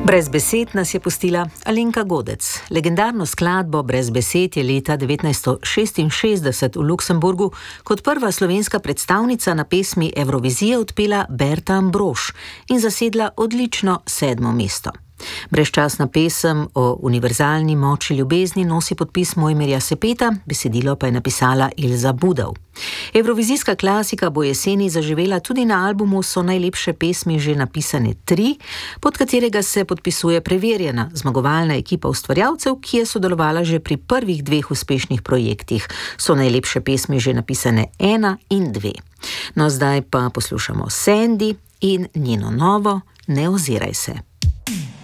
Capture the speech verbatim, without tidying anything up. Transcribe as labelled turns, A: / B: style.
A: Brez besed nas je pustila Alenka Godec. Legendarno skladbo Brez besed je leta devetnajststo šestinšestdeset v Luksemburgu kot prva slovenska predstavnica na pesmi Evrovizije odpela Berta Ambrož in zasedla odlično sedmo mesto. Brezčasna pesem o univerzalni moči ljubezni nosi podpis Mojmirja Sepeta, besedilo pa je napisala Ilza Budov. Evrovizijska klasika bo jeseni zaživela tudi na albumu So najlepše pesmi že napisane tri, pod katerega se podpisuje preverjena zmagovalna ekipa ustvarjalcev, ki je sodelovala že pri prvih dveh uspešnih projektih. So najlepše pesmi že napisane ena in dve. No, zdaj pa poslušamo Sandy in njeno novo Ne oziraj se.